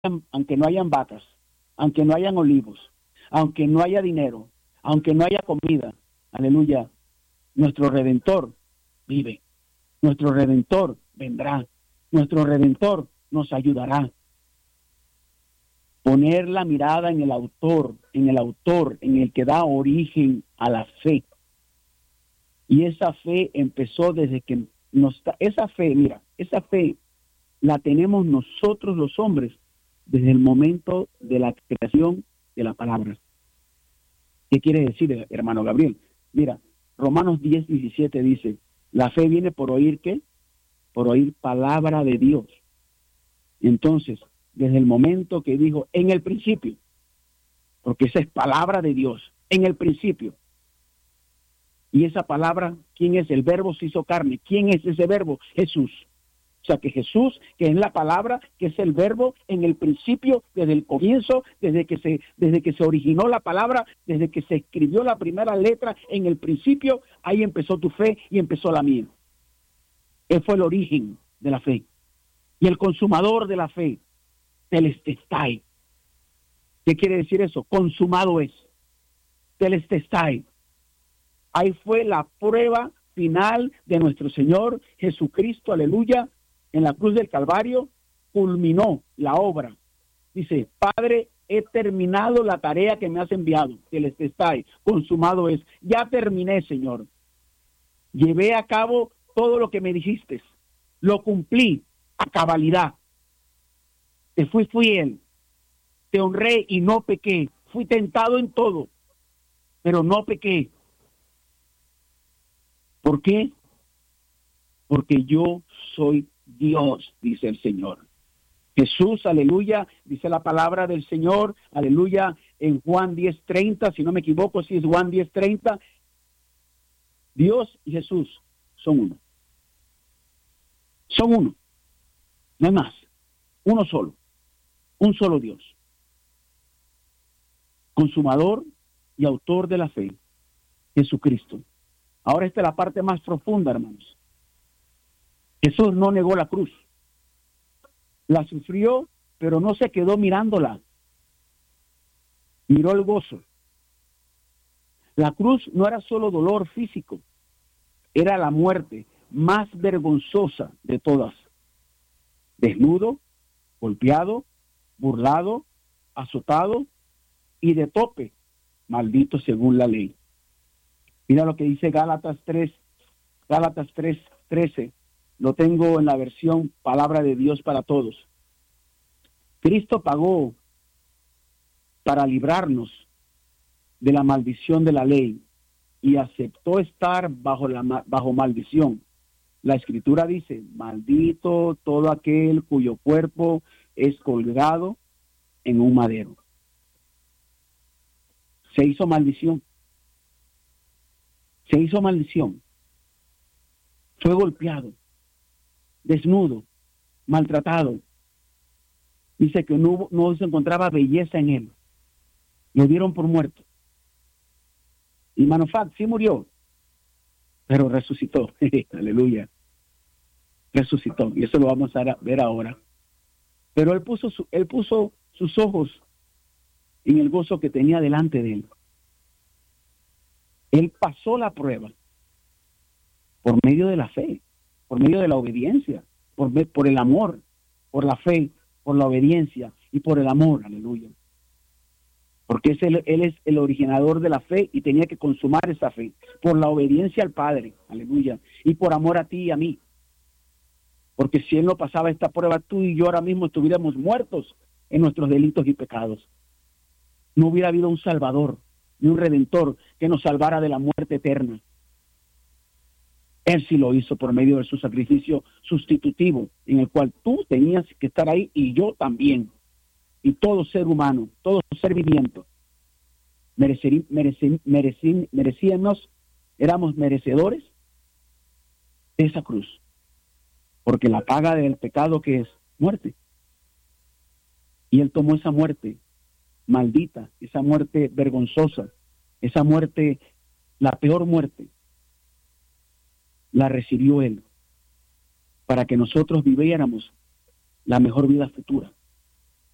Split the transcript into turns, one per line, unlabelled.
aunque no hayan vacas, aunque no hayan olivos, aunque no haya dinero, aunque no haya comida, aleluya, nuestro Redentor vive, nuestro Redentor vendrá, nuestro Redentor nos ayudará. Poner la mirada en el autor, en el que da origen a la fe. Y esa fe empezó desde que esa fe la tenemos nosotros los hombres desde el momento de la creación de la palabra. ¿Qué quiere decir, hermano Gabriel? Mira, Romanos 10:17 dice, la fe viene por oír, ¿qué? Por oír palabra de Dios. Entonces, desde el momento que dijo, en el principio, porque esa es palabra de Dios, en el principio. Y esa palabra, ¿quién es? El verbo se hizo carne. ¿Quién es ese verbo? Jesús. O sea, que Jesús, que es la palabra, que es el verbo, en el principio, desde el comienzo, desde que se originó la palabra, desde que se escribió la primera letra, en el principio, ahí empezó tu fe y empezó la mía. Él fue el origen de la fe. Y el consumador de la fe, telestestai. ¿Qué quiere decir eso? Consumado es. Telestestai. Ahí fue la prueba final de nuestro Señor Jesucristo, aleluya, en la cruz del Calvario, culminó la obra. Dice, Padre, he terminado la tarea que me has enviado, telestestai, consumado es. Ya terminé, Señor. Llevé a cabo todo lo que me dijiste. Lo cumplí a cabalidad. Te fui fiel, te honré y no pequé. Fui tentado en todo, pero no pequé. ¿Por qué? Porque yo soy Dios, dice el Señor. Jesús, aleluya, dice la palabra del Señor, aleluya, en Juan 10:30, si no me equivoco, si es Juan 10:30, Dios y Jesús son uno. Son uno, no hay más, uno solo, un solo Dios. Consumador y autor de la fe, Jesucristo. Ahora esta es la parte más profunda, hermanos. Jesús no negó la cruz. La sufrió, pero no se quedó mirándola. Miró el gozo. La cruz no era solo dolor físico, era la muerte más vergonzosa de todas. Desnudo, golpeado, burlado, azotado y de tope, maldito según la ley. Mira lo que dice Gálatas 3:13. Lo tengo en la versión Palabra de Dios para Todos. Cristo pagó para librarnos de la maldición de la ley y aceptó estar bajo maldición. La Escritura dice, maldito todo aquel cuyo cuerpo es colgado en un madero. Se hizo maldición. Se hizo maldición. Fue golpeado, desnudo, maltratado. Dice que no se encontraba belleza en él. Lo dieron por muerto. Y Manofat sí murió, pero resucitó. Aleluya. Resucitó. Y eso lo vamos a ver ahora. Pero él puso sus ojos en el gozo que tenía delante de él. Él pasó la prueba por medio de la fe, por medio de la obediencia, por el amor, por la fe, por la obediencia y por el amor, aleluya. Porque él es el originador de la fe y tenía que consumar esa fe, por la obediencia al Padre, aleluya, y por amor a ti y a mí. Porque si él no pasaba esta prueba, tú y yo ahora mismo estuviéramos muertos en nuestros delitos y pecados. No hubiera habido un Salvador, ni un Redentor que nos salvara de la muerte eterna. Él sí lo hizo por medio de su sacrificio sustitutivo, en el cual tú tenías que estar ahí y yo también. Y todo ser humano, todo ser viviente, merecíamos, éramos merecedores de esa cruz. Porque la paga del pecado, que es muerte. Y él tomó esa muerte maldita, esa muerte vergonzosa, esa muerte, la peor muerte, la recibió él para que nosotros viviéramos la mejor vida futura.